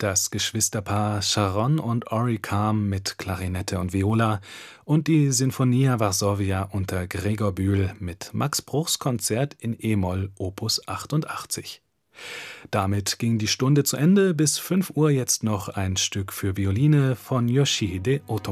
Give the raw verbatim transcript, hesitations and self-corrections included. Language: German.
das Geschwisterpaar Sharon und Ori Kam mit Klarinette und Viola und die Sinfonia Varsovia unter Gregor Bühl mit Max Bruchs Konzert in e-Moll Opus achtundachtzig. Damit ging die Stunde zu Ende. Bis fünf Uhr jetzt noch ein Stück für Violine von Yoshihide Otomo.